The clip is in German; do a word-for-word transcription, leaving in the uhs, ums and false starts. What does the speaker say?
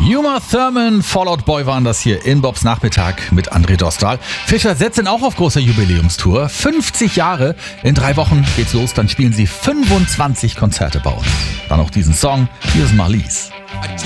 Uma Thurman, Fall Out Boy waren das hier in Bobs Nachmittag mit André Dostal. Fischer setzen auch auf großer Jubiläumstour. fünfzig Jahre. In drei Wochen geht's los, dann spielen sie fünfundzwanzig Konzerte bei uns. Dann auch diesen Song. Hier ist Marlies.